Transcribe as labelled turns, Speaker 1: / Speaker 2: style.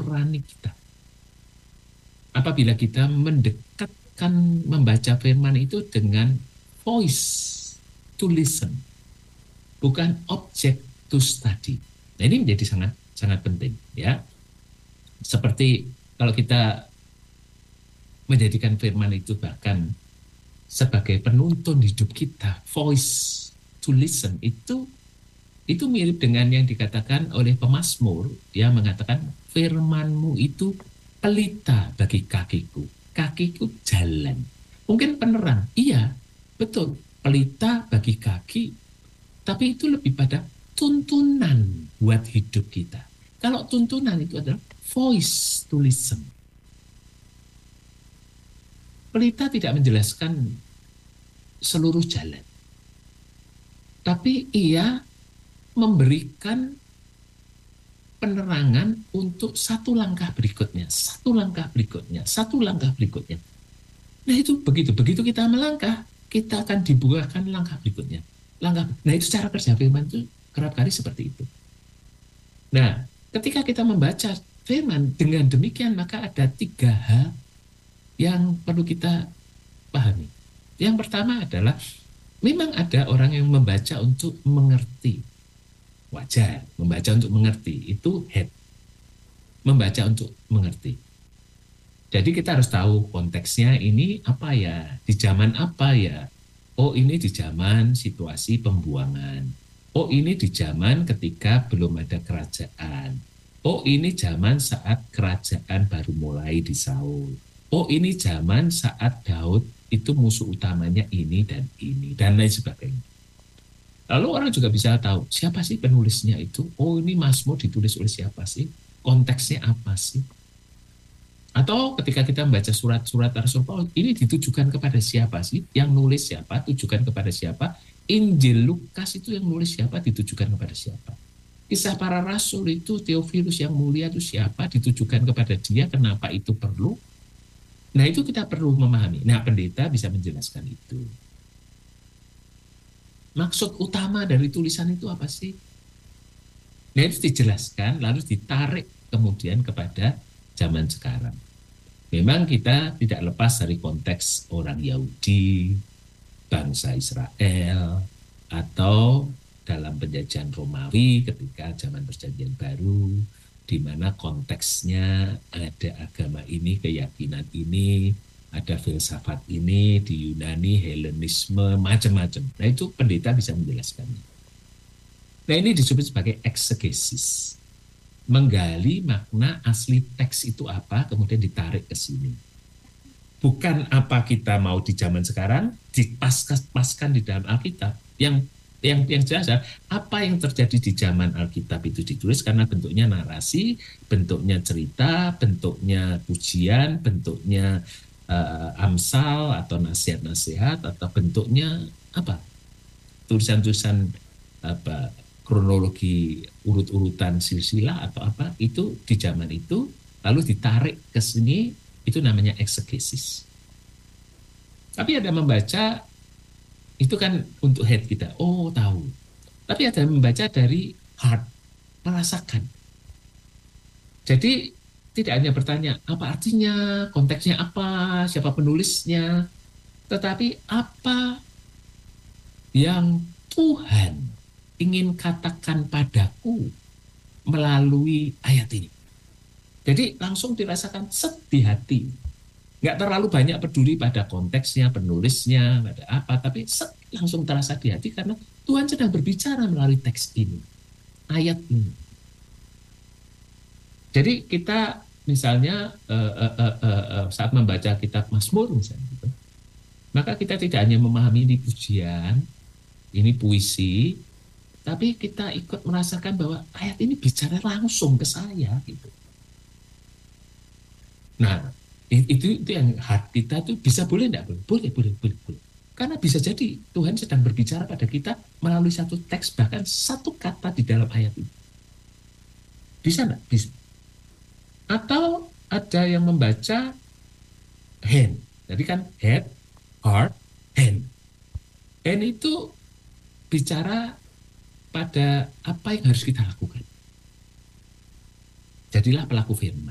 Speaker 1: nurani kita. Apabila kita mendekatkan membaca firman itu dengan voice to listen, bukan object to study. Nah, ini menjadi sangat sangat penting ya. Seperti kalau kita menjadikan firman itu bahkan sebagai penuntun hidup kita, voice to listen, itu mirip dengan yang dikatakan oleh pemazmur. Dia mengatakan firmanmu itu pelita bagi kakiku, kakiku jalan. Mungkin penerang, iya betul, pelita bagi kaki, tapi itu lebih pada tuntunan buat hidup kita. Kalau tuntunan itu adalah voice to listen. Pelita tidak menjelaskan seluruh jalan, tapi ia memberikan penerangan untuk satu langkah berikutnya, satu langkah berikutnya, satu langkah berikutnya. Nah itu begitu kita melangkah, kita akan dibukakan langkah berikutnya. Nah itu cara kerja firman itu kerap kali seperti itu. Nah ketika kita membaca firman dengan demikian, maka ada 3 hal yang perlu kita pahami. Yang pertama adalah memang ada orang yang membaca untuk mengerti. Wajar, membaca untuk mengerti. Itu head. Membaca untuk mengerti. Jadi kita harus tahu konteksnya ini apa ya, di zaman apa ya. Oh ini di zaman situasi pembuangan. Oh ini di zaman ketika belum ada kerajaan. Oh ini zaman saat kerajaan baru mulai di Saul. Oh ini zaman saat Daud itu musuh utamanya ini dan lain sebagainya. Lalu orang juga bisa tahu siapa sih penulisnya itu. Oh ini Mazmur ditulis oleh siapa sih? Konteksnya apa sih? Atau ketika kita membaca surat-surat Rasul Paulus, ini ditujukan kepada siapa sih? Yang nulis siapa? Tujukan kepada siapa? Injil Lukas itu yang nulis siapa? Ditujukan kepada siapa? Kisah para rasul itu Theophilus yang mulia itu siapa? Ditujukan kepada dia. Kenapa itu perlu? Nah itu kita perlu memahami. Nah pendeta bisa menjelaskan itu. Maksud utama dari tulisan itu apa sih? Nah itu dijelaskan lalu ditarik kemudian kepada zaman sekarang. Memang kita tidak lepas dari konteks orang Yahudi, bangsa Israel, atau dalam penjajahan Romawi ketika zaman perjanjian baru, di mana konteksnya ada agama ini, keyakinan ini, ada filsafat ini, di Yunani, Helenisme, macam-macam. Nah itu pendeta bisa menjelaskannya. Nah ini disebut sebagai eksegesis. Menggali makna asli teks itu apa, kemudian ditarik ke sini. Bukan apa kita mau di zaman sekarang, dipaskan di dalam Alkitab. Yang jelas apa yang terjadi di zaman Alkitab itu ditulis karena bentuknya narasi, bentuknya cerita, bentuknya pujian, bentuknya amsal atau nasihat-nasihat, atau bentuknya apa? Tulisan-tulisan apa? Kronologi urut-urutan silsilah atau apa itu di zaman itu lalu ditarik ke sini, itu namanya eksegesis. Tapi ada membaca itu kan untuk head kita, oh tahu. Tapi ada membaca dari heart, merasakan. Jadi tidak hanya bertanya apa artinya, konteksnya apa, siapa penulisnya, tetapi apa yang Tuhan ingin katakan padaku melalui ayat ini. Jadi langsung dirasakan di hati. Nggak terlalu banyak peduli pada konteksnya, penulisnya, pada apa, tapi langsung terasa di hati karena Tuhan sedang berbicara melalui teks ini, ayat ini. Jadi kita misalnya saat membaca kitab Mazmur misalnya, gitu, maka kita tidak hanya memahami ini pujian, ini puisi, tapi kita ikut merasakan bahwa ayat ini bicara langsung ke saya, gitu. Nah, itu yang hati kita tuh bisa boleh enggak? Boleh. Karena bisa jadi Tuhan sedang berbicara pada kita melalui satu teks, bahkan satu kata di dalam ayat itu. Bisa enggak? Bisa. Atau ada yang membaca hand. Jadi kan head, heart, hand. Hand itu bicara pada apa yang harus kita lakukan. Jadilah pelaku firman.